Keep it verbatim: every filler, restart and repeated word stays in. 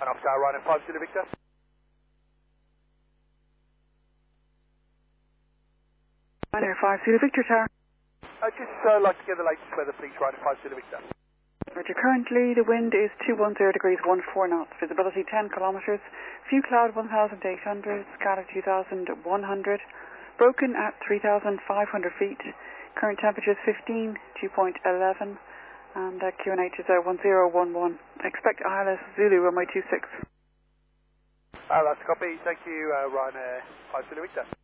And I'll start Ryanair five Zulu Victor. Ryanair five Zulu Victor Tower. I'd just uh, like to get the latest weather, please, Ryanair five Zulu Victor. Roger, currently the wind is two one zero degrees one four knots, visibility ten kilometres, few cloud one thousand eight hundred, scatter two thousand one hundred, broken at three thousand five hundred feet, current temperature is fifteen, dew point eleven, and uh, Q N H is uh, one zero one one. Expect I L S Zulu runway two six. Uh, that's a copy. Thank you, uh, Ryanair five Zulu Victor.